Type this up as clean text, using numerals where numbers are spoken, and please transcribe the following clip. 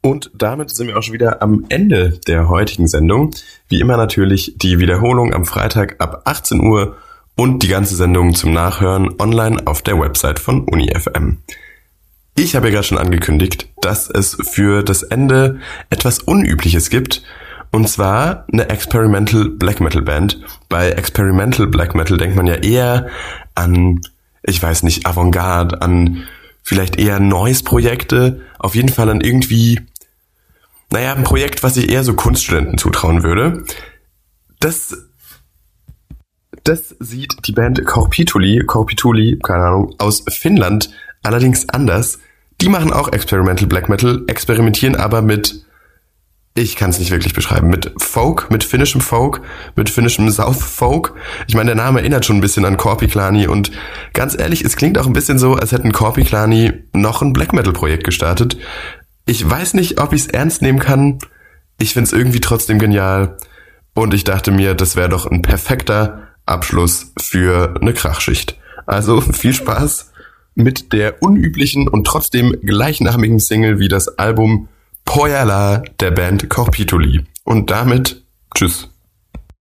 Und damit sind wir auch schon wieder am Ende der heutigen Sendung. Wie immer natürlich die Wiederholung am Freitag ab 18 Uhr und die ganze Sendung zum Nachhören online auf der Website von UniFM. Ich habe ja gerade schon angekündigt, dass es für das Ende etwas Unübliches gibt. Und zwar eine Experimental Black Metal Band. Bei Experimental Black Metal denkt man ja eher an, ich weiß nicht, Avantgarde, an vielleicht eher Noise-Projekte. Auf jeden Fall an irgendwie, ein Projekt, was ich eher so Kunststudenten zutrauen würde. Das sieht die Band Korpituli, keine Ahnung, aus Finnland allerdings anders. Die machen auch Experimental Black Metal, experimentieren aber mit, ich kann es nicht wirklich beschreiben, mit Folk, mit finnischem Folk, mit finnischem South Folk. Ich meine, der Name erinnert schon ein bisschen an Korpiklani und ganz ehrlich, es klingt auch ein bisschen so, als hätten Korpiklani noch ein Black Metal Projekt gestartet. Ich weiß nicht, ob ich es ernst nehmen kann. Ich finde es irgendwie trotzdem genial. Und ich dachte mir, das wäre doch ein perfekter Abschluss für eine Krachschicht. Also viel Spaß mit der unüblichen und trotzdem gleichnamigen Single wie das Album Pojala der Band Korpituli. Und damit tschüss.